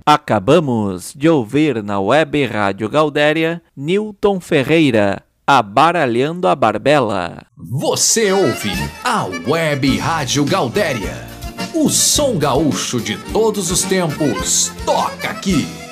Acabamos de ouvir na Web Rádio Gaudéria, Newton Ferreira, Abaralhando a Barbela. Você ouve a Web Rádio Gaudéria. O som gaúcho de todos os tempos toca aqui.